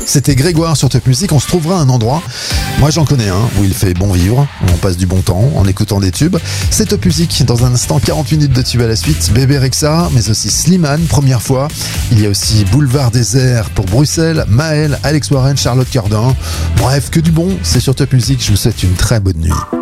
C'était Grégoire sur Top Music. On se trouvera un endroit, moi j'en connais un, où il fait bon vivre, où on passe du bon temps en écoutant des tubes. C'est Top Music. Dans un instant, 40 minutes de tubes à la suite. Bébé Rexha, mais aussi Slimane, première fois. Il y a aussi Boulevard Désert pour Bruxelles, Maël, Alex Warren, Charlotte Cardin. Bref, que du bon, c'est sur Top Music. Je vous souhaite une très bonne nuit.